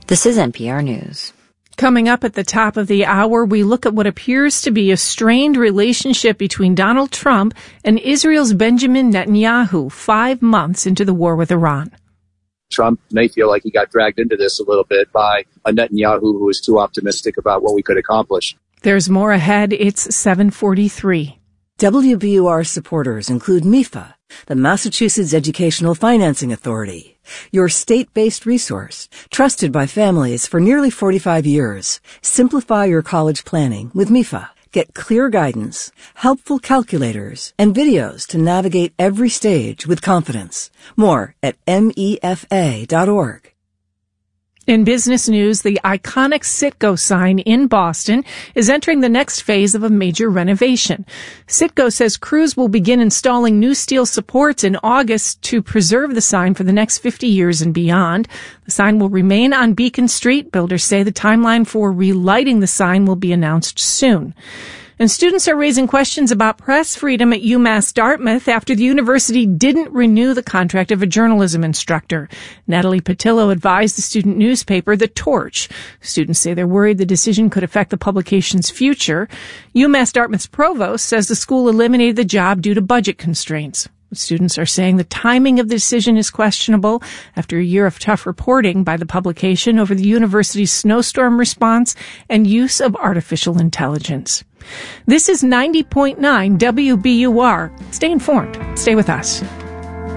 This is NPR News. Coming up at the top of the hour, we look at what appears to be a strained relationship between Donald Trump and Israel's Benjamin Netanyahu 5 months into the war with Iran. Trump may feel like he got dragged into this a little bit by a Netanyahu who was too optimistic about what we could accomplish. There's more ahead. It's 7:43. WBUR supporters include MIFA, the Massachusetts Educational Financing Authority, your state-based resource, trusted by families for nearly 45 years. Simplify your college planning with MIFA. Get clear guidance, helpful calculators, and videos to navigate every stage with confidence. More at mefa.org. In business news, the iconic Citgo sign in Boston is entering the next phase of a major renovation. Citgo says crews will begin installing new steel supports in August to preserve the sign for the next 50 years and beyond. The sign will remain on Beacon Street. Builders say the timeline for relighting the sign will be announced soon. And students are raising questions about press freedom at UMass Dartmouth after the university didn't renew the contract of a journalism instructor. Natalie Patillo advised the student newspaper, The Torch. Students say they're worried the decision could affect the publication's future. UMass Dartmouth's provost says the school eliminated the job due to budget constraints. Students are saying the timing of the decision is questionable after a year of tough reporting by the publication over the university's snowstorm response and use of artificial intelligence. This is 90.9 WBUR. Stay informed. Stay with us.